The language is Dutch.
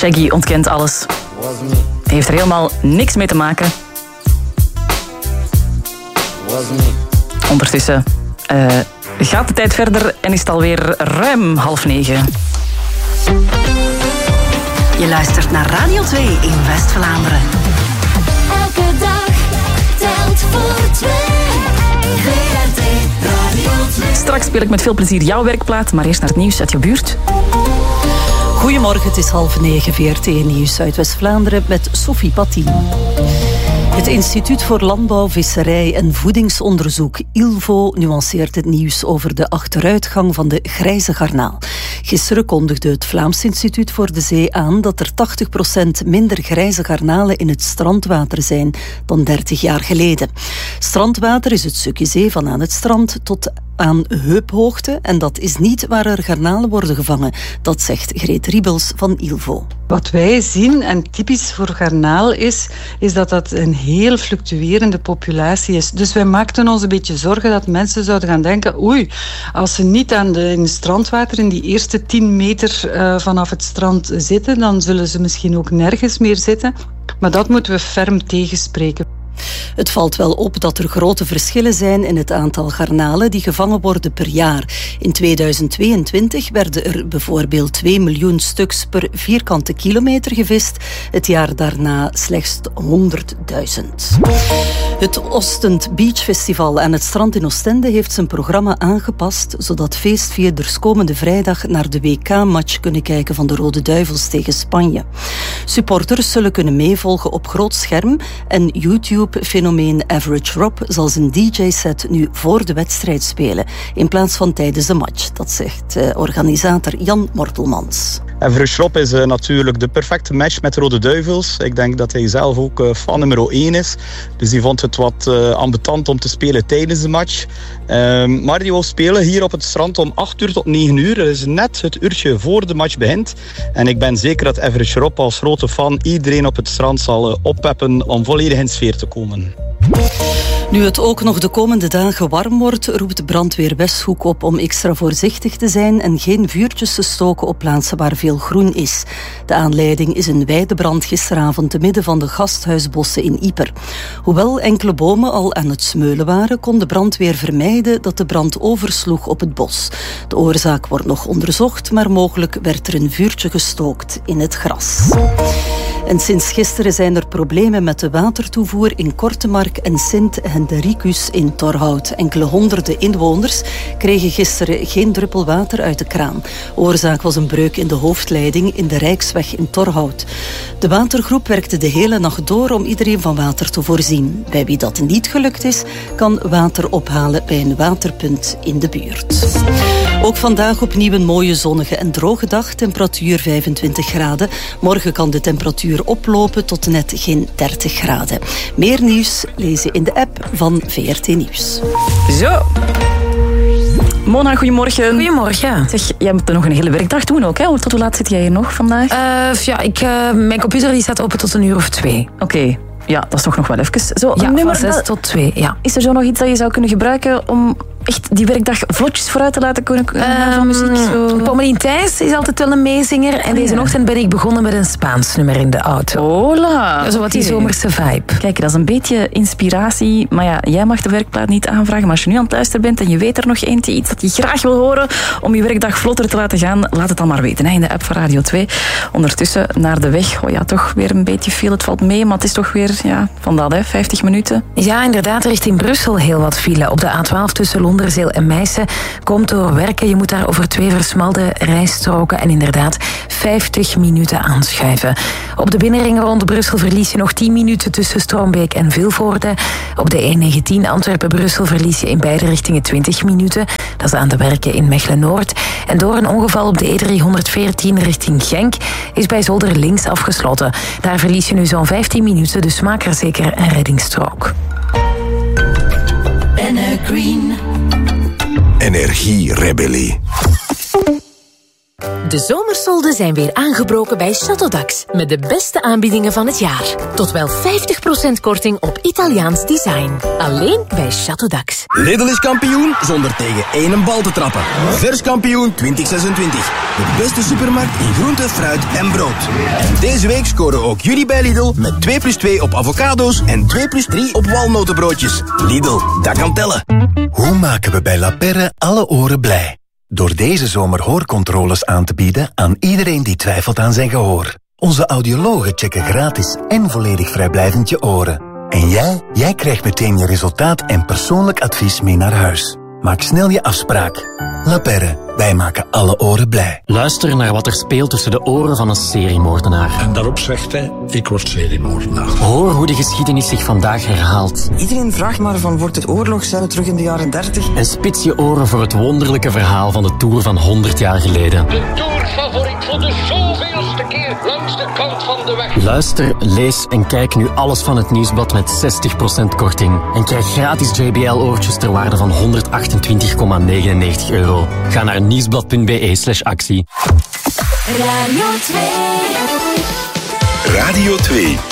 Shaggy ontkent alles. Hij heeft er helemaal niks mee te maken. Ondertussen gaat de tijd verder en is het alweer ruim 8:30. Je luistert naar Radio 2 in West-Vlaanderen. Elke dag telt voor 2. VRT Radio 2. Straks speel ik met veel plezier jouw werkplaat, maar eerst naar het nieuws uit je buurt. Goedemorgen, het is 8:30, VRT Nieuws uit West-Vlaanderen met Sophie Pattien. Het Instituut voor Landbouw, Visserij en Voedingsonderzoek, ILVO, nuanceert het nieuws over de achteruitgang van de grijze garnaal. Gisteren kondigde het Vlaams Instituut voor de Zee aan dat er 80% minder grijze garnalen in het strandwater zijn dan 30 jaar geleden. Strandwater is het stukje zee van aan het strand tot aan heuphoogte en dat is niet waar er garnalen worden gevangen. Dat zegt Greet Riebels van ILVO. Wat wij zien, en typisch voor garnaal is dat dat een heel fluctuerende populatie is. Dus wij maakten ons een beetje zorgen dat mensen zouden gaan denken, oei, als ze niet in het strandwater in die eerste 10 meter vanaf het strand zitten, dan zullen ze misschien ook nergens meer zitten. Maar dat moeten we ferm tegenspreken. Het valt wel op dat er grote verschillen zijn in het aantal garnalen die gevangen worden per jaar. In 2022 werden er bijvoorbeeld 2 miljoen stuks per vierkante kilometer gevist. Het jaar daarna slechts 100.000. Het Ostend Beach Festival aan het strand in Oostende heeft zijn programma aangepast, zodat feestvierders komende vrijdag naar de WK-match kunnen kijken van de Rode Duivels tegen Spanje. Supporters zullen kunnen meevolgen op groot scherm en YouTube-fenomeen Average Rob zal zijn DJ-set nu voor de wedstrijd spelen, in plaats van tijdens de match. Dat zegt organisator Jan Mortelmans. Average Rob is natuurlijk de perfecte match met de Rode Duivels. Ik denk dat hij zelf ook fan nummer 1 is. Dus die vond het wat ambetant om te spelen tijdens de match. Maar die wil spelen hier op het strand om 8 uur tot 9 uur. Dat is net het uurtje voor de match begint. En ik ben zeker dat Average Rob als grote fan iedereen op het strand zal oppeppen om volledig in sfeer te komen. Nu het ook nog de komende dagen warm wordt, roept de brandweer Westhoek op om extra voorzichtig te zijn en geen vuurtjes te stoken op plaatsen waar veel groen is. De aanleiding is een weidebrand gisteravond te midden van de gasthuisbossen in Ieper. Hoewel enkele bomen al aan het smeulen waren, kon de brandweer vermijden dat de brand oversloeg op het bos. De oorzaak wordt nog onderzocht, maar mogelijk werd er een vuurtje gestookt in het gras. En sinds gisteren zijn er problemen met de watertoevoer in Kortemark en Sint-Hendricus in Torhout. Enkele honderden inwoners kregen gisteren geen druppel water uit de kraan. Oorzaak was een breuk in de hoofdleiding in de Rijksweg in Torhout. De watergroep werkte de hele nacht door om iedereen van water te voorzien. Bij wie dat niet gelukt is, kan water ophalen bij een waterpunt in de buurt. Ook vandaag opnieuw een mooie zonnige en droge dag, temperatuur 25 graden. Morgen kan de temperatuur oplopen tot net geen 30 graden. Meer nieuws lezen in de app van VRT Nieuws. Zo. Mona, goedemorgen. Goedemorgen. Zeg, jij moet er nog een hele werkdag doen ook, hè? Tot hoe laat zit jij hier nog vandaag? Mijn computer die staat open tot 1 uur of 2. Oké. Ja, dat is toch nog wel even. Zo, Ja, nummer van 6 tot 2, ja. Is er zo nog iets dat je zou kunnen gebruiken om echt die werkdag vlotjes vooruit te laten kunnen van muziek? Zo? Pommelien Thijs is altijd wel een meezinger. En deze ochtend ben ik begonnen met een Spaans nummer in de auto. Hola. Zo wat die zomerse vibe. Kijk, dat is een beetje inspiratie. Maar ja, jij mag de werkplaat niet aanvragen. Maar als je nu aan het luisteren bent en je weet er nog eentje, iets dat je graag wil horen om je werkdag vlotter te laten gaan, laat het dan maar weten, hè, in de app van Radio 2. Ondertussen naar de weg. Oh ja, toch weer een beetje veel. Het valt mee, maar het is toch weer van dat, 50 minuten. Ja, inderdaad, richting Brussel heel wat file. Op de A12 tussen Londerzeel en Meissen komt door werken. Je moet daar over 2 versmalde rijstroken en inderdaad 50 minuten aanschuiven. Op de binnenring rond Brussel verlies je nog 10 minuten tussen Stroombeek en Vilvoorde. Op de E19 Antwerpen-Brussel verlies je in beide richtingen 20 minuten. Dat is aan de werken in Mechelen-Noord. En door een ongeval op de E314 richting Genk is bij Zolder links afgesloten. Daar verlies je nu zo'n 15 minuten, dus maak er zeker een reddingsstrook. Green. Energierebellie. De zomersolden zijn weer aangebroken bij Château met de beste aanbiedingen van het jaar. Tot wel 50% korting op Italiaans design. Alleen bij Château. Lidl is kampioen zonder tegen één bal te trappen. Vers kampioen 2026. De beste supermarkt in groente, fruit en brood. En deze week scoren ook jullie bij Lidl met 2+2 op avocado's en 2+3 op walnotenbroodjes. Lidl, dat kan tellen. Hoe maken we bij La Perre alle oren blij? Door deze zomer hoorcontroles aan te bieden aan iedereen die twijfelt aan zijn gehoor. Onze audiologen checken gratis en volledig vrijblijvend je oren. En jij krijgt meteen je resultaat en persoonlijk advies mee naar huis. Maak snel je afspraak. La Perre, wij maken alle oren blij. Luister naar wat er speelt tussen de oren van een seriemoordenaar. En daarop zegt hij, ik word seriemoordenaar. Hoor hoe de geschiedenis zich vandaag herhaalt. Iedereen vraagt maar van, wordt het oorlog? Zijn we terug in de jaren 30? En spits je oren voor het wonderlijke verhaal van de Tour van 100 jaar geleden. De Tourfavoriet voor de zoveelste keer langs de kant van de weg. Luister, lees en kijk nu alles van het Nieuwsblad met 60% korting. En krijg gratis JBL-oortjes ter waarde van €128,99. Ga naar nieuwsblad.be/actie. Radio 2. Radio 2.